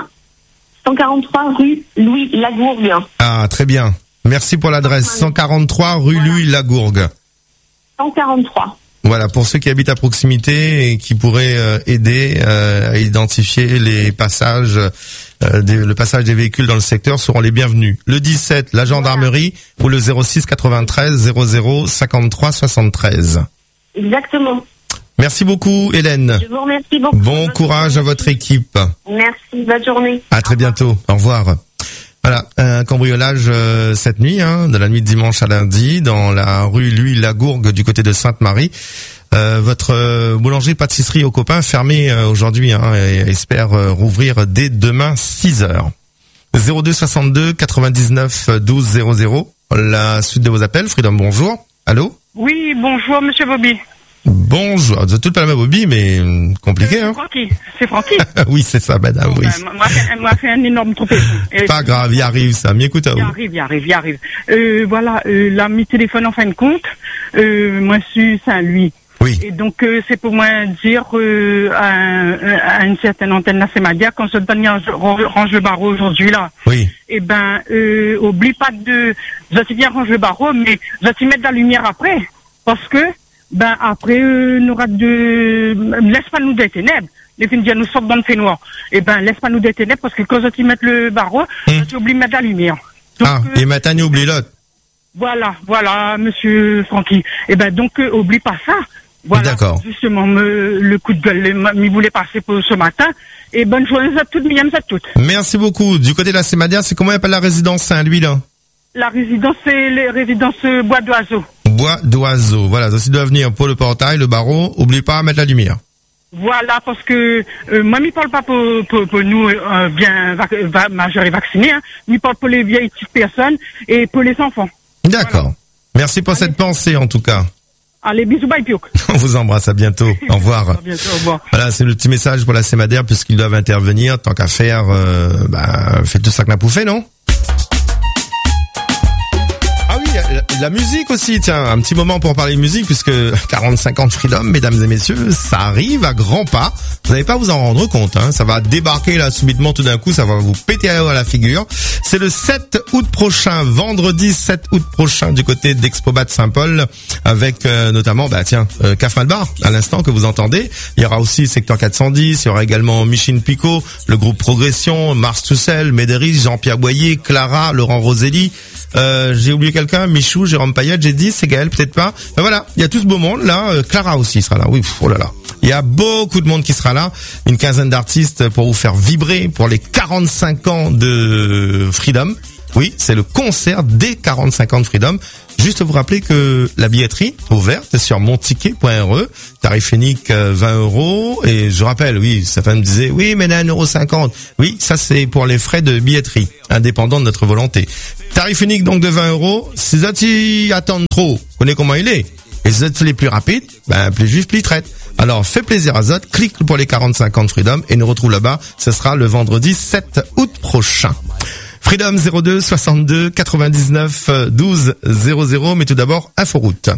cent quarante-trois rue Louis Lagourgue. Ah, très bien. Merci pour l'adresse. cent quarante-trois rue voilà. Louis Lagourgue. cent quarante-trois. Voilà, pour ceux qui habitent à proximité et qui pourraient euh, aider euh, à identifier les passages, euh, des, le passage des véhicules dans le secteur seront les bienvenus. Le dix-sept, la gendarmerie, voilà. Ou le zéro six quatre-vingt-treize zéro zéro cinquante-trois soixante-treize. Exactement. Merci beaucoup, Hélène. Je vous remercie beaucoup. Bon bonne courage journée. À votre équipe. Merci, bonne journée. À très bientôt. Au revoir. Voilà, un cambriolage euh, cette nuit, hein, de la nuit de dimanche à lundi, dans la rue Louis Lagourgue du côté de Sainte-Marie. Euh, votre euh, boulangerie-pâtisserie aux copains fermée euh, aujourd'hui, hein, et espère euh, rouvrir dès demain six heures. zéro deux soixante-deux quatre-vingt-dix-neuf douze zéro zéro. La suite de vos appels. Freedom, bonjour. Allô? Oui, bonjour, monsieur Bobby. Bonjour, vous êtes toute pas la même Bobby, mais compliqué, hein. C'est Francky, c'est Francky. Oui, c'est ça, madame, oui. Ben, moi, moi, fait un énorme trophée. Pas grave, il arrive, ça. M'écoute à vous. Il arrive, il arrive, il arrive. Euh, voilà, euh, là, mes téléphones en fin de compte, euh, moi, je suis Saint-Louis. Oui. Et donc, euh, c'est pour moi dire, euh, à, à une certaine antenne, là, c'est ma dire, quand se donne range le barreau aujourd'hui, là. Oui. Eh ben, euh, oublie pas de, je vais bien ranger le barreau, mais je vais t'y mettre de la lumière après. Parce que, ben après euh, nous aura de laisse pas nous des ténèbres, les filles nous sortent dans le fait noir, et ben laisse pas nous des ténèbres parce que quand tu mets le barreau, hum. tu oublies de mettre la lumière. Donc, ah euh, et maintenant tu oublies l'autre. Voilà, voilà, monsieur Francky. Et ben donc euh, oublie pas ça. Voilà. D'accord. Justement me, le coup de gueule m'y voulait passer pour ce matin. Et bonne journée à toutes, mesdames à toutes. Merci beaucoup. Du côté de la Sémadia, c'est comment on appelle la résidence Saint-Louis là? La résidence, c'est les résidences Bois d'Oiseau. Bois d'Oiseau. Voilà, ça doit venir pour le portail, le barreau. Oublie pas à mettre la lumière. Voilà, parce que euh, moi, je parle pas pour, pour, pour nous euh, bien vac va, majeurs et vaccinés. Hein. Je parle pour les vieilles petites personnes et pour les enfants. D'accord. Voilà. Merci pour Allez. Cette pensée, en tout cas. Allez, bisous, bye, piouk. On vous embrasse, à bientôt. Au revoir. À bientôt, au revoir. Voilà, c'est le petit message pour la Sémadère, puisqu'ils doivent intervenir. Tant qu'à faire, euh, bah, faites tout ça que n'a pouffé, non? La, la musique aussi, tiens, un petit moment pour parler de musique, puisque quarante-cinq ans de Freedom, mesdames et messieurs, ça arrive à grands pas. Vous n'allez pas vous en rendre compte, hein. Ça va débarquer là subitement tout d'un coup, ça va vous péter à la figure. C'est le sept août prochain, vendredi sept août prochain, du côté d'Expobat Saint-Paul, avec euh, notamment, bah tiens, euh, Caf Malbar, à l'instant que vous entendez. Il y aura aussi Secteur quatre cent dix, il y aura également Michine Picot, le groupe Progression, Mars Toussel, Médéric, Jean-Pierre Boyer, Clara, Laurent Roselli. Euh, j'ai oublié quelqu'un, Michou, Jérôme Payette, j'ai dit, c'est Gaël, peut-être pas. Ben voilà, il y a tout ce beau monde là. Euh, Clara aussi sera là. Oui, pff, oh là là. Il y a beaucoup de monde qui sera là. Une quinzaine d'artistes pour vous faire vibrer pour les quarante-cinq ans de Freedom. Oui, c'est le concert des quarante-cinq ans de Freedom. Juste vous rappeler que la billetterie ouverte sur mon ticket point r e, tarif unique vingt euros. Et je rappelle, oui, certains me disaient, oui, mais un euro cinquante. Oui, ça c'est pour les frais de billetterie, indépendant de notre volonté. Tarif unique donc de vingt euros. Si vous y attendent trop, vous connaissez comment il est. Et si vous êtes les plus rapides, ben, plus juste, plus traite. Alors, fais plaisir à Zot, clique pour les quarante-cinq ans de Freedom et nous retrouve là-bas. Ce sera le vendredi sept août prochain. Freedom zéro deux soixante-deux quatre-vingt-dix-neuf douze zéro zéro, mais tout d'abord, Inforoute.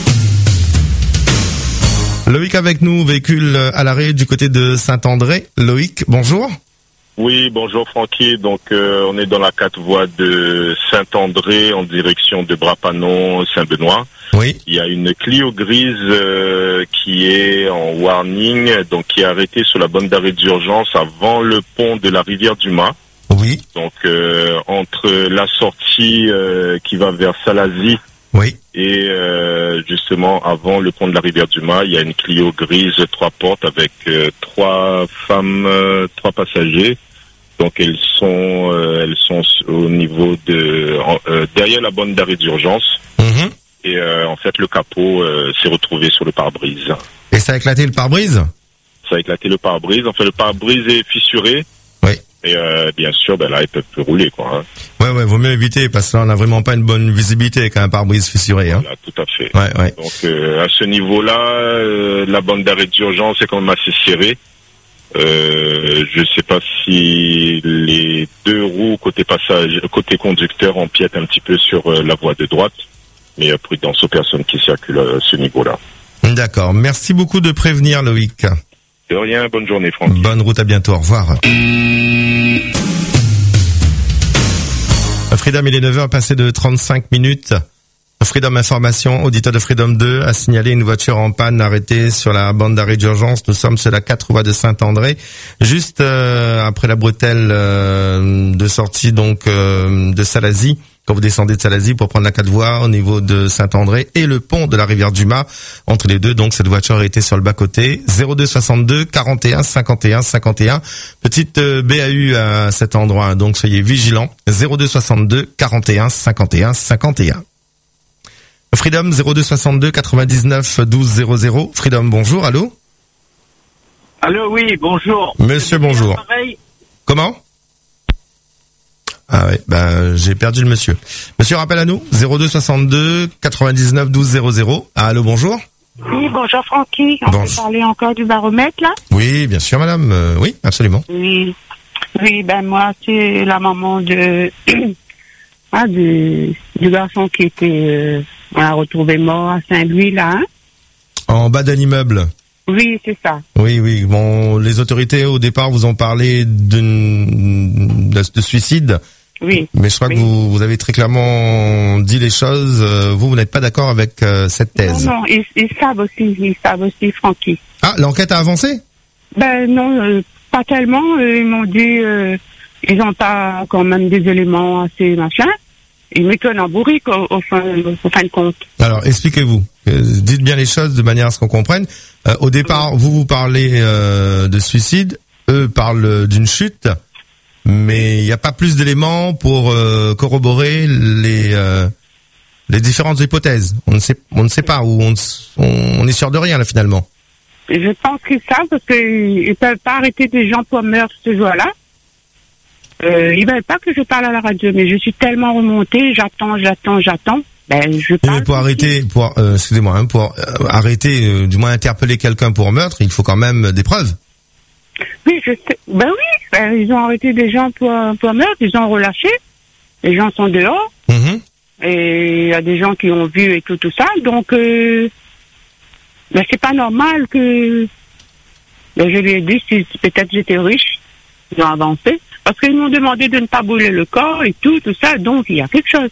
Loïc avec nous, véhicule à l'arrêt du côté de Saint-André. Loïc, bonjour. Oui, bonjour Francky. Donc euh, on est dans la quatre voies de Saint-André en direction de Brapanon, Saint-Benoît. Oui. Il y a une Clio grise euh, qui est en warning, donc qui est arrêtée sur la bande d'arrêt d'urgence avant le pont de la rivière du Mât. Oui. Donc euh, entre la sortie euh, qui va vers Salazie. Oui. Et euh, justement avant le pont de la rivière du Mât, il y a une Clio grise trois portes avec euh, trois femmes, euh, trois passagers. Donc elles sont euh, elles sont au niveau de euh, derrière la bande d'arrêt d'urgence. Mm-hmm. Et euh, en fait le capot euh, s'est retrouvé sur le pare-brise. Et ça a éclaté le pare-brise? Ça a éclaté le pare-brise. En fait le pare-brise est fissuré. Oui. Et euh, bien sûr, ben là, ils peuvent plus rouler, quoi. Hein. Ouais, ouais, vaut mieux éviter parce que là, on n'a vraiment pas une bonne visibilité avec un pare-brise fissuré. Hein. Voilà, tout à fait. Ouais, ouais. Donc, euh, à ce niveau-là, euh, la bande d'arrêt d'urgence est quand même assez serrée. Euh, je sais pas si les deux roues côté passage, côté conducteur empiètent un petit peu sur euh, la voie de droite, mais euh, prudence aux personnes qui circulent à ce niveau-là. D'accord. Merci beaucoup de prévenir, Loïc. De rien, bonne journée, Franck. Bonne route, à bientôt, au revoir. Freedom, il est neuf heures, passé de trente-cinq minutes. Freedom Information, auditeur de Freedom deux, a signalé une voiture en panne arrêtée sur la bande d'arrêt d'urgence. Nous sommes sur la quatre voies de Saint-André, juste euh, après la bretelle euh, de sortie donc euh, de Salazie. Quand vous descendez de Salazie pour prendre la quatre voies au niveau de Saint-André et le pont de la rivière du Mât, entre les deux, donc cette voiture a été sur le bas-côté. zéro deux soixante-deux quarante et un cinquante et un cinquante et un, petite euh, B A U à cet endroit, donc soyez vigilants. zéro deux soixante-deux quarante et un cinquante et un cinquante et un. Freedom zéro deux soixante-deux quatre-vingt-dix-neuf douze zéro zéro. Freedom, bonjour, allô? Allô, oui, bonjour. Monsieur, bonjour. Comment? Ah oui, ben j'ai perdu le monsieur. Monsieur, rappelle à nous, zéro deux soixante-deux quatre-vingt-dix-neuf douze zéro zéro. Ah, allô, bonjour. Oui, bonjour Francky. On Bonjour. peut parler encore du baromètre, là? Oui, bien sûr, madame. Euh, oui, absolument. Oui. Oui, ben moi, c'est la maman de ah, du, du garçon qui était euh, on l'a retrouvé mort à Saint-Louis, là, hein? En bas d'un immeuble. Oui, c'est ça. Oui, oui. Bon, les autorités au départ vous ont parlé d'une de, de suicide. Oui. Mais je crois oui. que vous, vous avez très clairement dit les choses. Vous, vous n'êtes pas d'accord avec euh, cette thèse. Non, non, ils, ils savent aussi, ils savent aussi, Francky. Ah, l'enquête a avancé? Ben non, euh, pas tellement. Euh, ils m'ont dit, euh, ils ont pas quand même des éléments assez machin. Ils m'étonnent en bourrique au, au, fin, au fin de compte. Alors, expliquez-vous. Euh, dites bien les choses de manière à ce qu'on comprenne. Euh, au départ, vous vous parlez euh, de suicide, eux parlent d'une chute, mais il n'y a pas plus d'éléments pour euh, corroborer les euh, les différentes hypothèses. On ne sait, on ne sait pas où on, on est sûr de rien là finalement. Je pense qu'ils savent parce qu'ils ne peuvent pas arrêter des gens pour meurtre ce jour-là. Euh, ils veulent pas que je parle à la radio, mais je suis tellement remontée, j'attends, j'attends, j'attends. Ben, je parle. Mais pour arrêter, pour euh, excusez-moi, hein, pour euh, arrêter, euh, du moins interpeller quelqu'un pour meurtre, il faut quand même des preuves. Oui, je sais. Ben oui, ben, ils ont arrêté des gens pour pour meurtre, ils ont relâché. Les gens sont dehors. Mm-hmm. Et il y a des gens qui ont vu et tout tout ça, donc euh, ben c'est pas normal que. Ben, je lui ai dit si peut-être j'étais riche, ils ont avancé. Parce qu'ils m'ont demandé de ne pas brûler le corps et tout, tout ça, donc il y a quelque chose.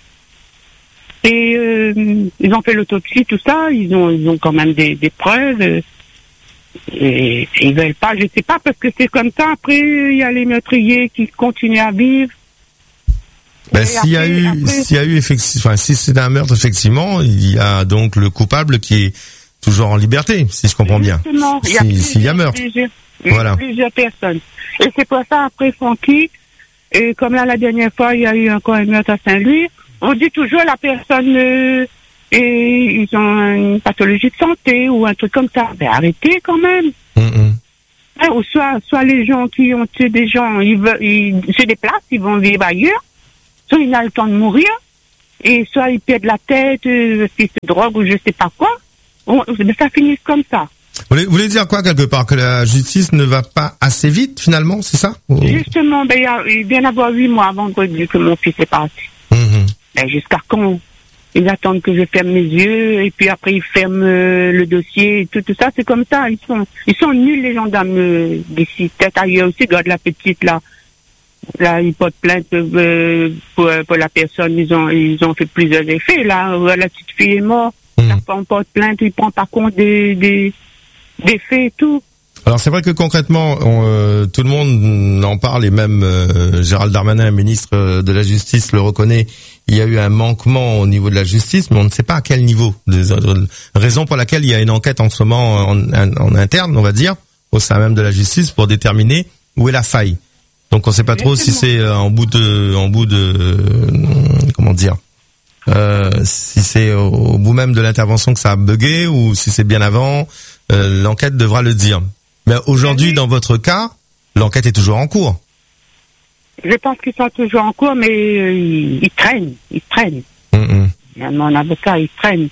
Et euh, ils ont fait l'autopsie, tout ça, ils ont ils ont quand même des, des preuves. Euh, et, et ils veulent pas, je sais pas, parce que c'est comme ça, après, il y a les meurtriers qui continuent à vivre. Ben, s'il y a eu, après... s'il y a eu effectivement, enfin, si c'est un meurtre, effectivement, il y a donc le coupable qui est toujours en liberté, si je comprends bien. Justement, si, s'il y a meurtre. Plusieurs, voilà. Plusieurs personnes. Et c'est pour ça, après, Francky, Et comme là, la dernière fois, il y a eu encore un meurtre à Saint-Louis, on dit toujours la personne, euh, et ils ont une pathologie de santé ou un truc comme ça. Ben, arrêtez quand même. Mm-hmm. Hein, ou soit, soit les gens qui ont tué des gens, ils, veulent, ils se déplacent, ils vont vivre ailleurs. Soit ils n'ont le temps de mourir. Et soit ils perdent la tête, euh, si c'est drogue ou je sais pas quoi. On, ça finit comme ça. Vous voulez, vous voulez dire quoi quelque part? Que la justice ne va pas assez vite finalement, c'est ça? Ou... Justement, ben, il, y a, il vient d'avoir huit mois vendredi que mon fils est parti. Mm-hmm. Ben, jusqu'à quand? Ils attendent que je ferme mes yeux et puis après ils ferment euh, le dossier et tout, tout ça, c'est comme ça. Ils sont ils sont nuls les gendarmes euh, d'ici. Peut-être ailleurs aussi, regarde la petite là. Là, ils portent plainte euh, pour, pour la personne, ils ont ils ont fait plusieurs effets. Là, la petite fille est morte, mmh. La femme porte plainte, ils prennent pas compte des, des, des faits et tout. Alors c'est vrai que concrètement, on, euh, tout le monde en parle et même euh, Gérald Darmanin, ministre de la Justice, le reconnaît. Il y a eu un manquement au niveau de la justice, mais on ne sait pas à quel niveau. Raison pour laquelle il y a une enquête en ce moment en, en, en interne, on va dire, au sein même de la justice, pour déterminer où est la faille. Donc on ne sait pas trop si c'est en bout de, en bout de, comment dire, euh, si c'est au, au bout même de l'intervention que ça a bugué ou si c'est bien avant. Euh, l'enquête devra le dire. Mais aujourd'hui, oui. Dans votre cas, l'enquête est toujours en cours. Je pense qu'ils sont toujours en cours, mais euh, ils, ils traînent, ils traînent. Mm-hmm. Mon avocat, il traîne.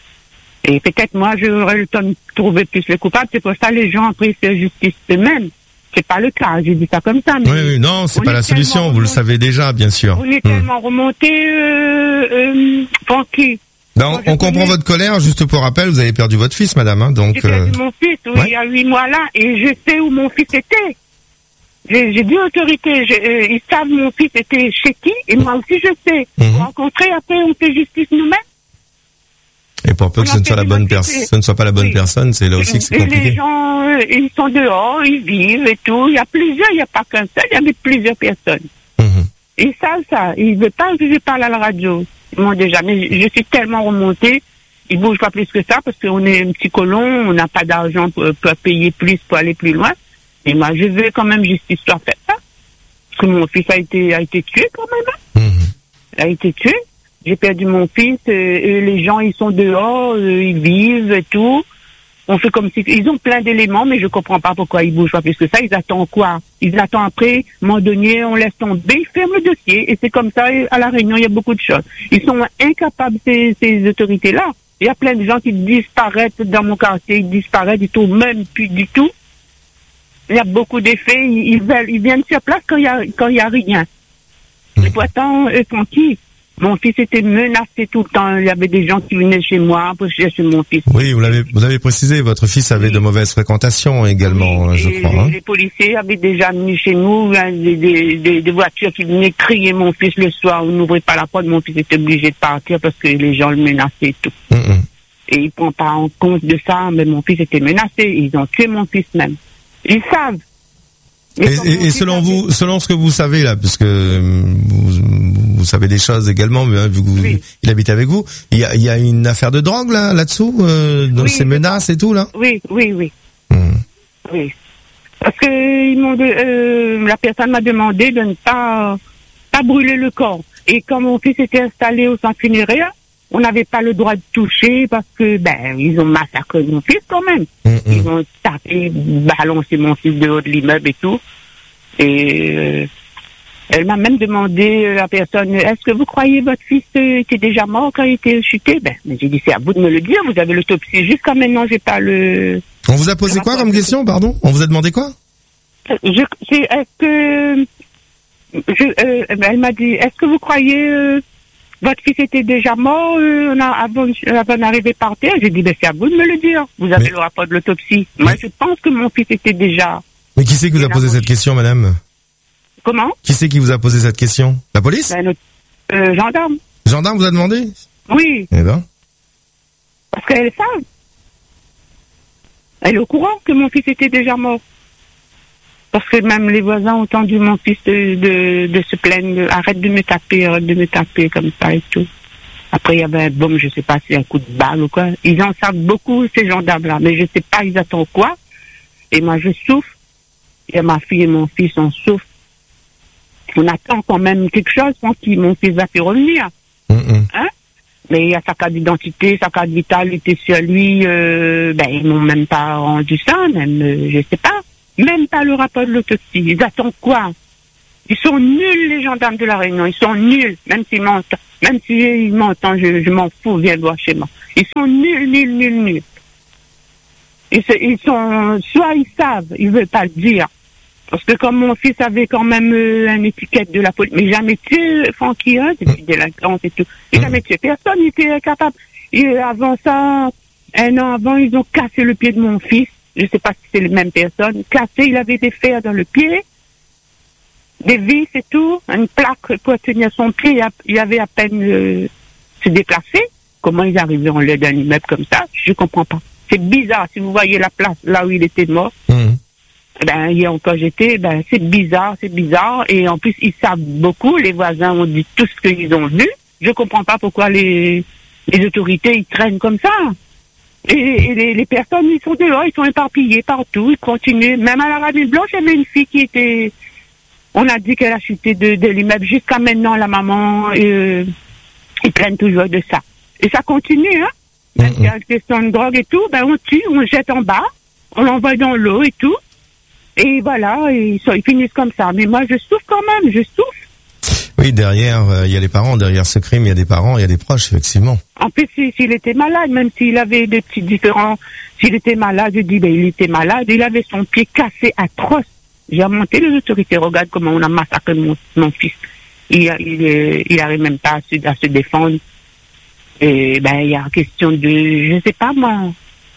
Et peut-être moi, j'aurais le temps de trouver plus les coupables. C'est pour ça que les gens ont pris leur justice eux-mêmes. C'est pas le cas, je dis ça comme ça. Mais oui, oui, non, c'est pas la solution, remonté, vous le savez déjà, bien sûr. On est mmh. tellement remonté, euh, euh, Francky. Non, moi, on comprend connais... votre colère, juste pour rappel, vous avez perdu votre fils, madame, hein, donc. J'ai perdu euh... mon fils, oui, ouais. Il y a huit mois là, et je sais où mon fils était. J'ai, j'ai dit aux autorités, je, euh, ils savent mon fils était chez qui, et moi aussi je sais. Mmh. Rencontrer, après on fait justice nous-mêmes. Et pour peu que ce ne soit la bonne personne, ce ne soit pas la bonne oui. personne, c'est là aussi que c'est compliqué. Et les gens, euh, ils sont dehors, ils vivent et tout. Il y a plusieurs, il n'y a pas qu'un seul, il y a plusieurs personnes. Mm-hmm. Ils savent ça. Ils ne veulent pas que je parle à la radio. Ils m'ont déjà, mais je suis tellement remontée, ils bougent pas plus que ça parce qu'on est un petit colon, on n'a pas d'argent pour, pour payer plus pour aller plus loin. Et moi, je veux quand même justice soit faite. Hein, parce que mon fils a été, a été tué quand même. Hein. Mm-hmm. Il a été tué. J'ai perdu mon fils, euh, et les gens, ils sont dehors, euh, ils vivent et tout. On fait comme si... Ils ont plein d'éléments, mais je comprends pas pourquoi ils bougent pas plus que ça. Ils attendent quoi? Ils attendent après, à un moment donné, on laisse tomber, ils ferment le dossier. Et c'est comme ça, à La Réunion, il y a beaucoup de choses. Ils sont incapables, ces, ces autorités-là. Il y a plein de gens qui disparaissent dans mon quartier, ils disparaissent du tout, même plus du tout. Il y a beaucoup d'effets, ils, ils, veulent, ils viennent sur place quand il y a, quand il y a rien. Et pourtant, eux sont qui? Mon fils était menacé tout le temps. Il y avait des gens qui venaient chez moi pour chercher mon fils. Oui, vous l'avez, vous avez précisé, votre fils avait oui. de mauvaises fréquentations également, oui, je crois. Les, hein. les policiers avaient déjà venu chez nous, hein, des, des, des, des voitures qui venaient crier mon fils le soir. On n'ouvrait pas la porte, mon fils était obligé de partir parce que les gens le menaçaient et tout. Mm-hmm. Et ils ne prennent pas en compte de ça, mais mon fils était menacé. Ils ont tué mon fils même. Ils savent. Et, et, et selon vous, selon ce que vous savez là, parce que vous, vous savez des choses également, mais hein, vu que vous, oui. il habite avec vous, il y a, il y a une affaire de drogue là, là-dessous, euh, dans oui, ces menaces et tout là. Oui, oui, oui, hmm. oui. Parce que ils m'ont de, euh, la personne m'a demandé de ne pas pas brûler le corps. Et quand mon fils était installé au centre funéraire, on n'avait pas le droit de toucher parce que ben ils ont massacré mon fils quand même. Mm-hmm. Ils ont tapé, balancé mon fils dehors de l'immeuble et tout. Et euh, elle m'a même demandé, la personne, est-ce que vous croyez votre fils était déjà mort quand il était chuté? Ben, j'ai dit, c'est à vous de me le dire, vous avez l'autopsie. Jusqu'à maintenant, j'ai pas le... On vous a posé quoi comme question, pardon? On vous a demandé quoi? Je, c'est, est-ce que... Je, euh, elle m'a dit, est-ce que vous croyez... Euh, votre fils était déjà mort euh, avant, avant d'arriver par terre. J'ai dit, ben, c'est à vous de me le dire. Vous avez mais... le rapport de l'autopsie. Mais... Moi, je pense que mon fils était déjà... Mais qui c'est qui vous a posé cette question, madame? Comment? Qui c'est qui vous a posé cette question? La police? Ben, notre, euh, gendarme. Gendarme vous a demandé? Oui. Eh ben. Parce qu'elle savent. Elle est au courant que mon fils était déjà mort. Parce que même les voisins ont entendu mon fils de, de, de se plaindre, de, arrête de me taper, arrête de me taper comme ça et tout. Après, il y avait un bombe, je sais pas si c'est un coup de balle ou quoi. Ils en savent beaucoup, ces gendarmes-là, mais je sais pas, ils attendent quoi. Et moi, je souffre. Il y a ma fille et mon fils, on souffre. on attend quand même quelque chose pour que mon fils va se revenir. Mm-hmm. Hein? Mais il y a sa carte d'identité, sa carte vitale était sur lui, euh, ben ils m'ont même pas rendu ça, même, euh, je sais pas. Même pas le rapport de l'autopsie. Ils attendent quoi? Ils sont nuls, les gendarmes de la Réunion. Ils sont nuls. Même s'ils m'entendent, même s'ils m'entendent, je, je m'en fous, viens voir chez moi. Ils sont nuls, nuls, nuls, nuls. Ils, se, ils sont, soit ils savent, ils veulent pas le dire. Parce que comme mon fils avait quand même euh, une étiquette de la police, mais jamais tué Francky, hein, depuis délinquance et tout. Et jamais tué personne, il était incapable. Et avant ça, un an avant, ils ont cassé le pied de mon fils. Je sais pas si c'est les mêmes personnes. Cassé, il avait des fers dans le pied, des vis et tout, une plaque pour tenir son pied. Il y avait à peine euh, se déplacer. Comment ils arrivaient en l'air d'un immeuble comme ça? Je comprends pas. C'est bizarre. Si vous voyez la place là où il était mort, mmh. ben hier quand j'étais, ben c'est bizarre, c'est bizarre. Et en plus, ils savent beaucoup. Les voisins ont dit tout ce qu'ils ont vu. Je comprends pas pourquoi les les autorités ils traînent comme ça. Et, et les, les personnes, ils sont dehors, ils sont éparpillés partout, ils continuent. Même à la Ramine Blanche, il y avait une fille qui était... On a dit qu'elle a chuté de, de l'immeuble. Jusqu'à maintenant, la maman, euh, ils prennent toujours de ça. Et ça continue, hein. Même s'il y a une question de drogue et tout, ben on tue, on le jette en bas, on l'envoie dans l'eau et tout. Et voilà, et ils, ils finissent comme ça. Mais moi, je souffre quand même, je souffre. Oui, derrière, il euh, y a les parents. Derrière ce crime, il y a des parents, il y a des proches, effectivement. En plus, s'il était malade, même s'il avait des petits différents, s'il était malade, je dis, ben, il était malade, il avait son pied cassé atroce. J'ai remonté les autorités, regarde comment on a massacré mon, mon fils. Il, il, il arrive même pas à se, à se défendre. Et, ben, il y a question de, je sais pas, moi.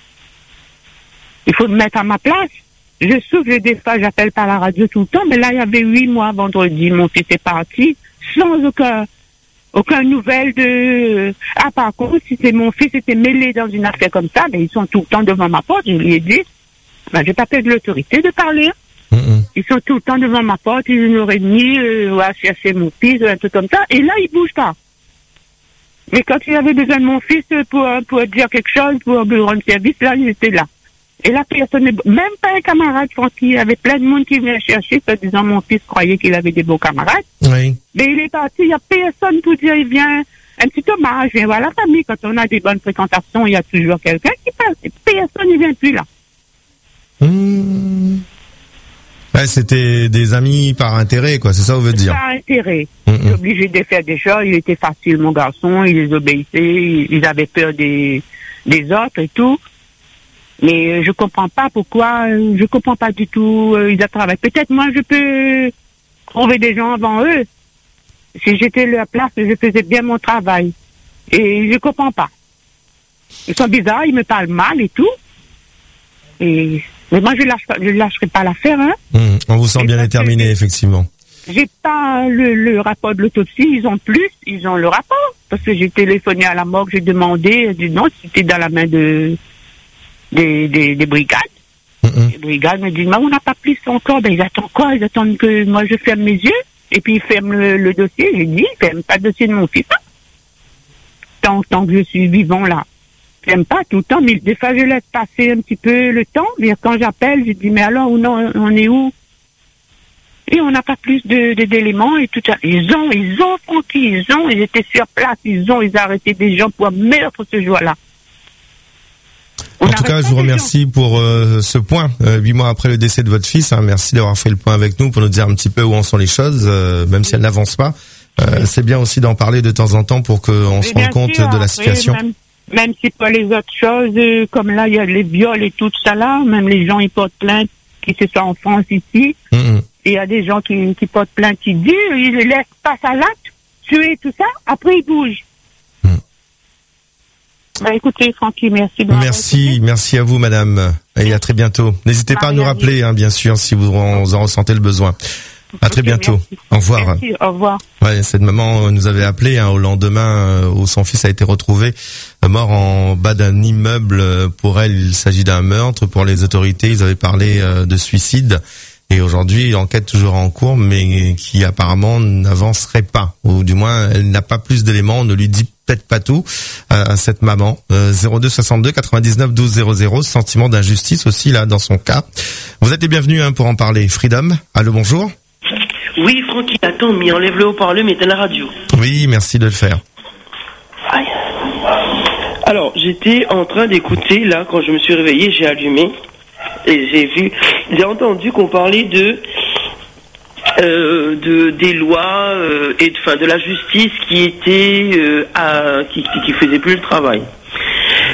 Il faut me mettre à ma place. Je souffre, des fois, j'appelle par la radio tout le temps, mais là, il y avait huit mois vendredi, mon fils est parti, sans aucun, aucun nouvelle de, ah, par contre, si c'est mon fils était mêlé dans une affaire comme ça, ben, ils sont tout le temps devant ma porte, je lui ai dit, ben, j'ai pas fait de l'autorité de parler. Mm-hmm. Ils sont tout le temps devant ma porte, une heure et demie, euh, ouais, chercher mon fils, un truc comme ça, et là, ils bougent pas. Mais quand il avait besoin de mon fils pour, pour dire quelque chose, pour lui rendre service, là, il était là. Et la personne, même pas un camarade, Francky, il y avait plein de monde qui venait chercher, en disant mon fils croyait qu'il avait des bons camarades. Oui. Mais il est parti, il n'y a personne pour dire, il vient, un petit hommage, il vient voir la famille. Quand on a des bonnes fréquentations, il y a toujours quelqu'un qui passe. Et personne ne vient plus là. Mmh. Ouais, c'était des amis par intérêt, quoi, c'est ça, vous veut dire? Par intérêt. Mmh. Il est obligé de faire des choses, il était facile, mon garçon, il les obéissait, ils avaient peur des, des autres et tout. Mais je comprends pas pourquoi, je comprends pas du tout, euh, ils travaillent. Peut-être moi je peux trouver des gens avant eux. Si j'étais à leur place, je faisais bien mon travail. Et je comprends pas. Ils sont bizarres, ils me parlent mal et tout. Et mais moi je lâche pas, je lâcherai pas l'affaire, hein. Mmh, on vous sent et bien déterminé, que, effectivement. J'ai pas le, le rapport de l'autopsie, ils ont plus, ils ont le rapport. Parce que j'ai téléphoné à la morgue, j'ai demandé, j'ai dit non, c'était dans la main de Des, des, des brigades. Mm-hmm. Les brigades me disent, mais on n'a pas plus encore. Ben, ils attendent quoi? Ils attendent que moi je ferme mes yeux et puis ils ferment le, le dossier. J'ai dit, ils ferment pas le dossier de mon fils. Tant, tant que je suis vivant là. Ils ferment pas tout le temps, mais des fois je laisse passer un petit peu le temps. Mais quand j'appelle, je dis, mais alors, non, on est où? Et on n'a pas plus de, de, d'éléments et tout ça. Ils ont, ils ont, Francky, ils ont, ils étaient sur place, ils ont, ils ont arrêté des gens pour meurtre ce jour-là. En tout cas, je vous remercie pour euh, ce point. Euh, huit mois après le décès de votre fils, hein, merci d'avoir fait le point avec nous pour nous dire un petit peu où en sont les choses, euh, même si elles n'avancent pas. Euh, c'est bien aussi d'en parler de temps en temps pour qu'on se rende compte sûr, de la après, situation. Même, même si pas les autres choses, euh, comme là, il y a les viols et tout ça là, même les gens ils portent plainte, qui se sont en France ici. Mm-hmm. Et il y a des gens qui, qui portent plainte, qui disent, ils les laissent passer à l'acte, tuer tout ça, après ils bougent. Bah écoutez, Francky, merci. Merci, merci à vous, madame. Et à très bientôt. N'hésitez pas à nous rappeler, hein, bien sûr, si vous en ressentez le besoin. À très bientôt. Merci. Au revoir. Merci, au revoir. Ouais, cette maman nous avait appelé hein, au lendemain où son fils a été retrouvé mort en bas d'un immeuble. Pour elle, il s'agit d'un meurtre. Pour les autorités, ils avaient parlé de suicide. Et aujourd'hui, l'enquête toujours en cours, mais qui apparemment n'avancerait pas. Ou du moins, elle n'a pas plus d'éléments. On ne lui dit peut-être pas tout à cette maman. Euh, zéro deux soixante-deux quatre-vingt-dix-neuf douze zéro zéro. Sentiment d'injustice aussi là dans son cas. Vous êtes les bienvenus hein, pour en parler. Freedom. Allô, bonjour. Oui, Francky, attends, mais enlève le haut-parleur, mais t'es la radio. Oui, merci de le faire. Aïe. Alors, j'étais en train d'écouter, là, quand je me suis réveillé, j'ai allumé, et j'ai vu, j'ai entendu qu'on parlait de, euh, de, des lois, euh, et de, enfin, de la justice qui était, euh, à, qui, qui faisait plus le travail.